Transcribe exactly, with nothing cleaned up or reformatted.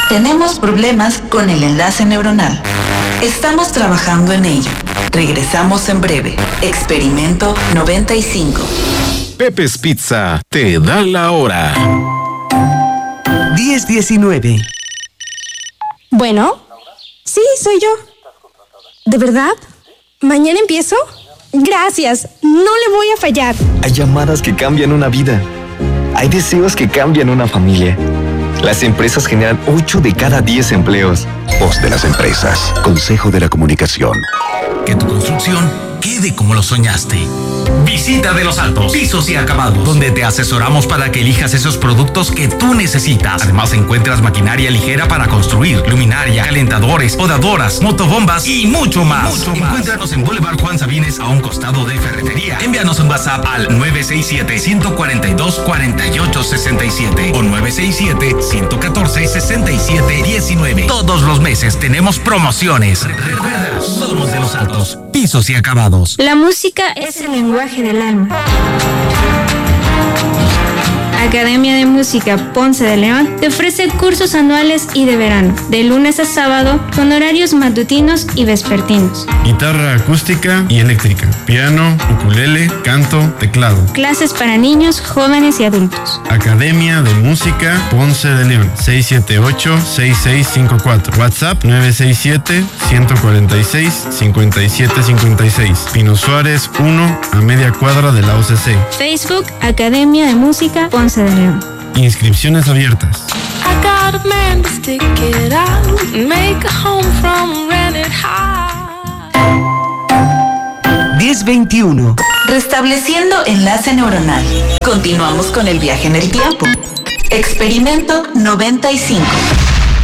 Tenemos problemas con el enlace neuronal. Estamos trabajando en ello. Regresamos en breve. Experimento noventa y cinco. Pepe's Pizza te da la hora. diez diecinueve. Bueno, sí, soy yo. ¿De verdad? ¿Mañana empiezo? Gracias, no le voy a fallar. Hay llamadas que cambian una vida. Hay deseos que cambian una familia. Las empresas generan ocho de cada diez empleos. Voz de las empresas. Consejo de la Comunicación. Que tu construcción quede como lo soñaste. Visita De Los Altos, Pisos y Acabados, donde te asesoramos para que elijas esos productos que tú necesitas. Además encuentras maquinaria ligera para construir, luminaria, calentadores, podadoras, motobombas y mucho más. Mucho más. Encuéntranos en Boulevard Juan Sabines, a un costado de Ferretería. Envíanos un WhatsApp al nueve seis siete, uno cuatro dos, cuatro ocho seis siete o nueve seis siete, uno uno cuatro, seis siete uno nueve. Todos los meses tenemos promociones. Recuerda, somos De Los Altos, Pisos y Acabados. La música es el lenguaje del alma. Academia de Música Ponce de León te ofrece cursos anuales y de verano, de lunes a sábado, con horarios matutinos y vespertinos. Guitarra acústica y eléctrica, piano, ukulele, canto, teclado. Clases para niños, jóvenes y adultos. Academia de Música Ponce de León, seis siete ocho, seis seis cinco cuatro. WhatsApp nueve seis siete, uno cuatro seis, cinco siete cinco seis. Pino Suárez uno, a media cuadra de la O C C. Facebook Academia de Música Ponce de León. Inscripciones abiertas. diez veintiuno. Restableciendo enlace neuronal. Continuamos con el viaje en el tiempo. Experimento noventa y cinco.